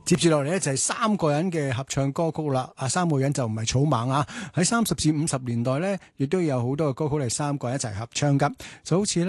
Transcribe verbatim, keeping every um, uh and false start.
接住落嚟咧就係三個人嘅合唱歌曲啦，啊三個人就唔係草蜢啊，喺三十至五十年代咧，亦都有好多嘅歌曲係三個人一齊合唱噶，就好似